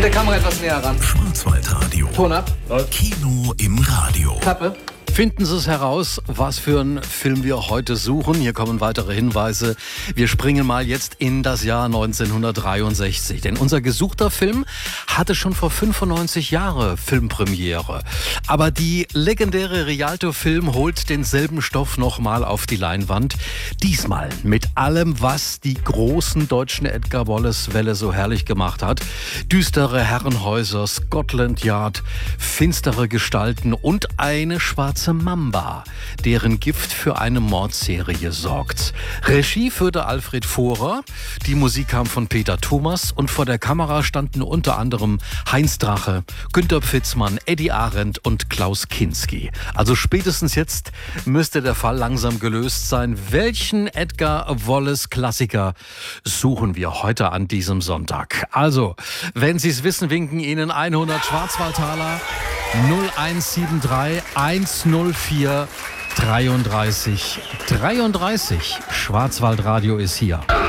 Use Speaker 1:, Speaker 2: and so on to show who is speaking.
Speaker 1: Mit der Kamera etwas näher ran.
Speaker 2: Schwarzwaldradio.
Speaker 1: Ton ab.
Speaker 2: Kino im Radio.
Speaker 1: Klappe.
Speaker 3: Finden Sie es heraus, was für einen Film wir heute suchen. Hier kommen weitere Hinweise. Wir springen mal jetzt in das Jahr 1963. Denn unser gesuchter Film hatte schon vor 95 Jahren Filmpremiere. Aber die legendäre Rialto-Film holt denselben Stoff nochmal auf die Leinwand. Diesmal mit allem, was die großen deutschen Edgar Wallace-Welle so herrlich gemacht hat. Düstere Herrenhäuser, Scotland Yard, finstere Gestalten und eine schwarze Mamba, deren Gift für eine Mordserie sorgt. Regie führte Alfred Vohrer, die Musik kam von Peter Thomas und vor der Kamera standen unter anderem Heinz Drache, Günter Pfitzmann, Eddie Arendt und Klaus Kinski. Also spätestens jetzt müsste der Fall langsam gelöst sein. Welchen Edgar Wallace-Klassiker suchen wir heute an diesem Sonntag? Also, wenn Sie es wissen, winken Ihnen 100 Schwarzwaldtaler 0173 104 33 33. Schwarzwaldradio ist hier.